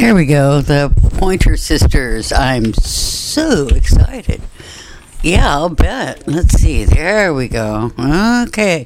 There we go, the Pointer Sisters. I'm so excited. Yeah, I'll bet. Let's see. There we go. Okay.